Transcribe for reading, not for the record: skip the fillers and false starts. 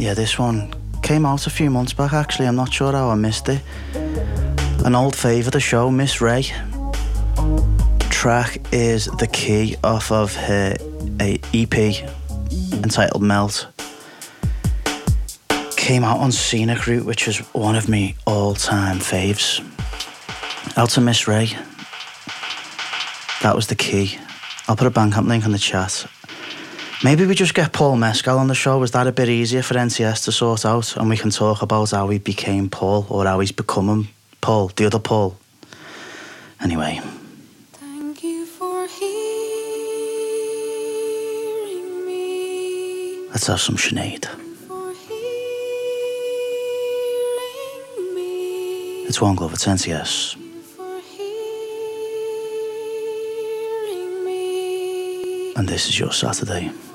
Yeah, this one came out a few months back, actually. I'm not sure how I missed it. An old favourite of the show, Miss Ray. Track is The Key off of her EP entitled Melt. Came out on Scenic Route, which was one of my all-time faves. Out to Miss Ray. That was The Key. I'll put a Bandcamp link in the chat. Maybe we just get Paul Mescal on the show. Is that a bit easier for NTS to sort out? And we can talk about how he became Paul, or how he's becoming Paul, the other Paul. Anyway. Thank you for hearing me. Let's have some Sinead. It's One Glove, it's NTS. And this is your Saturday.